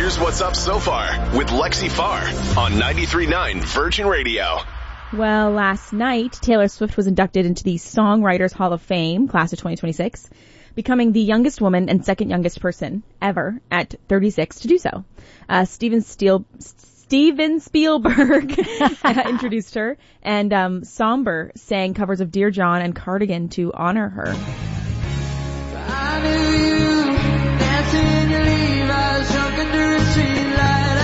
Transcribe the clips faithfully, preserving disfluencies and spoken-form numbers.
Here's what's up so far with Lexi Farr on ninety-three point nine Virgin Radio. Well, last night, Taylor Swift was inducted into the Songwriters Hall of Fame, class of twenty twenty-six, becoming the youngest woman and second youngest person ever at thirty-six to do so. Uh, Steven Steele, Steven Spielberg introduced her, and um, Somber sang covers of Dear John and Cardigan to honor her. I knew you, dancing in your Levi's, jumping through the street light.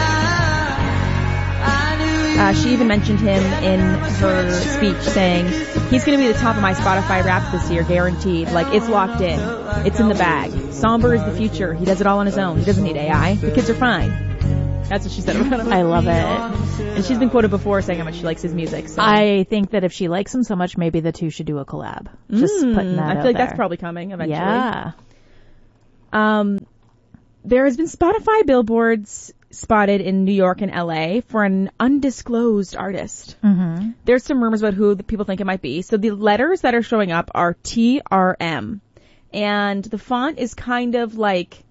I knew you. Uh, she even mentioned him in her speech, saying, he's going to be the top of my Spotify Wrapped this year, guaranteed. Like, it's locked in. It's in the bag. Somber is the future. He does it all on his own. He doesn't need A I. The kids are fine. That's what she said about him. I love it. And she's been quoted before saying how much she likes his music. So. I think that if she likes him so much, maybe the two should do a collab. Just mm, putting that I feel out like there. that's probably coming eventually. Yeah. Um, there has been Spotify billboards spotted in New York and L A for an undisclosed artist. Mm-hmm. There's some rumors about who the people think it might be. So the letters that are showing up are T R M. And the font is kind of like,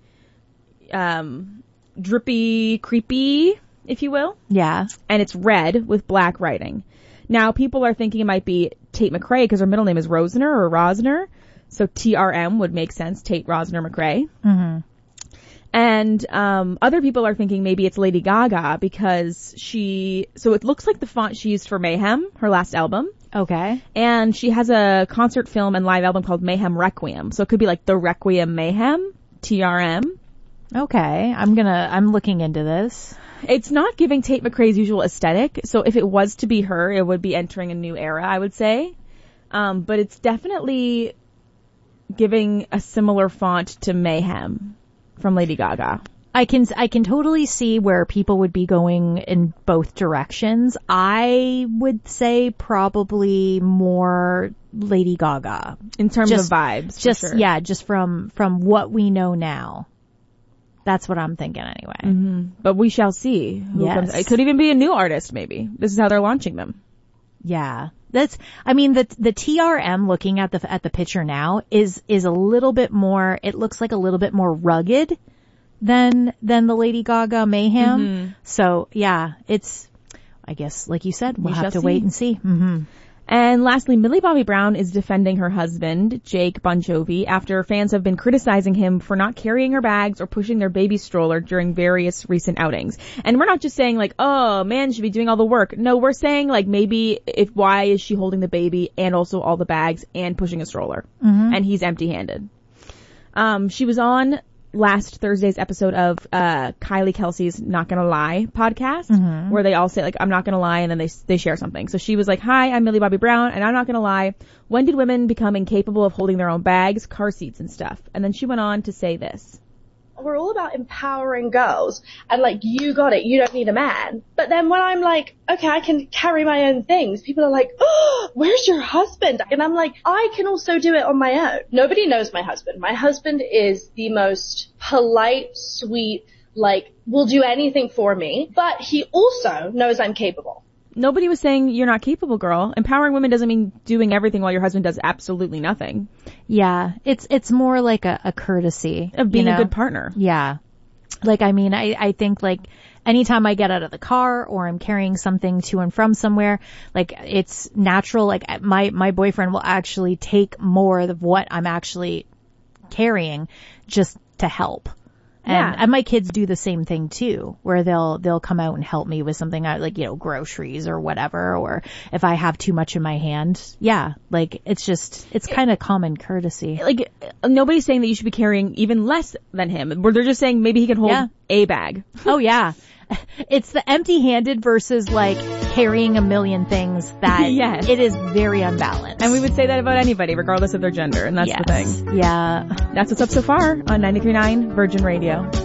um... drippy, creepy, if you will. Yeah. And it's red with black writing. Now, people are thinking it might be Tate McRae because her middle name is Rosner or Rosner. So T R M would make sense, Tate Rosner McRae. Mm-hmm. And um other people are thinking maybe it's Lady Gaga because she... So it looks like the font she used for Mayhem, her last album. Okay. And she has a concert film and live album called Mayhem Requiem. So it could be like the Requiem Mayhem, T R M. Okay, I'm gonna, I'm looking into this. It's not giving Tate McRae's usual aesthetic, so if it was to be her, it would be entering a new era, I would say. Um, but it's definitely giving a similar font to Mayhem from Lady Gaga. I can, I can totally see where people would be going in both directions. I would say probably more Lady Gaga. In terms just, of vibes, Just, for sure. yeah, just from, from what we know now. That's what I'm thinking anyway. Mm-hmm. But we shall see. Who Yes. comes. It could even be a new artist, maybe. This is how they're launching them. Yeah. That's, I mean, the, the T R M looking at the, at the picture now is, is a little bit more, it looks like a little bit more rugged than, than the Lady Gaga Mayhem. Mm-hmm. So yeah, it's, I guess, like you said, we'll We have shall to see. wait and see. Mm-hmm. And lastly, Millie Bobby Brown is defending her husband, Jake Bon Jovi, after fans have been criticizing him for not carrying her bags or pushing their baby stroller during various recent outings. And we're not just saying like, oh, man should be doing all the work. No, we're saying like maybe if why is she holding the baby and also all the bags and pushing a stroller? Mm-hmm. And he's empty-handed. Um, she was on last Thursday's episode of uh Kylie Kelsey's Not Gonna Lie podcast, mm-hmm. where they all say like, I'm not gonna lie, and then they they share something. So she was like, hi, I'm Millie Bobby Brown, and I'm not gonna lie. When did women become incapable of holding their own bags, car seats, and stuff? And then she went on to say this. We're all about empowering girls and like, you got it, you don't need a man. But then when I'm like, okay, I can carry my own things, people are like, oh, where's your husband? And I'm like, I can also do it on my own. Nobody knows my husband. My husband is the most polite, sweet, like, will do anything for me, but he also knows I'm capable. Nobody was saying you're not capable, girl. Empowering women doesn't mean doing everything while your husband does absolutely nothing. Yeah. It's, it's more like a, a courtesy. Of being you know? a good partner. Yeah. Like, I mean, I, I think like anytime I get out of the car or I'm carrying something to and from somewhere, like it's natural. Like my, my boyfriend will actually take more of what I'm actually carrying just to help. And, Yeah. and my kids do the same thing too, where they'll, they'll come out and help me with something like, you know, groceries or whatever, or if I have too much in my hand. Yeah. Like it's just, it's kind of common courtesy. Like, nobody's saying that you should be carrying even less than him. Where they're just saying maybe he can hold Yeah. a bag. Oh yeah. It's the empty-handed versus like carrying a million things that Yes. it is very unbalanced. And we would say that about anybody, regardless of their gender, and that's yes. the thing. Yeah. That's what's up so far on ninety-three point nine Virgin Radio.